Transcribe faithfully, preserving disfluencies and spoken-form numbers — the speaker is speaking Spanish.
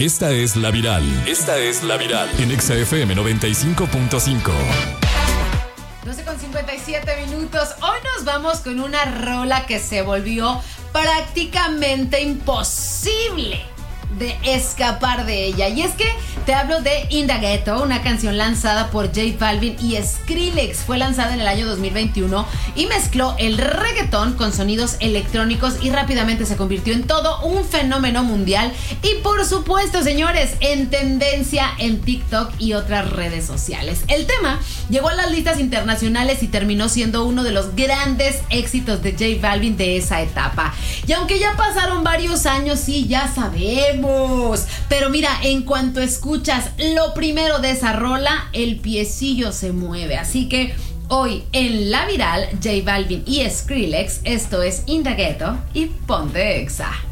Esta es La Viral. Esta es La Viral. En Exa F M noventa y cinco punto cinco. doce con cincuenta y siete minutos. Hoy nos vamos con una rola que se volvió prácticamente imposible de escapar de ella. Y es que te hablo de In Da Ghetto, una canción lanzada por J Balvin y Skrillex. Fue lanzada en el año dos mil veintiuno y mezcló el reggaetón con sonidos electrónicos y rápidamente se convirtió en todo un fenómeno mundial y, por supuesto, señores, en tendencia en TikTok y otras redes sociales. El tema llegó a las listas internacionales y terminó siendo uno de los grandes éxitos de J Balvin de esa etapa. Y aunque ya pasaron varios años, sí, ya sabemos, pero mira, en cuanto escuchas lo primero de esa rola, el piecillo se mueve. Así que hoy en La Viral, J Balvin y Skrillex, esto es In Da Ghetto y ponte Exa.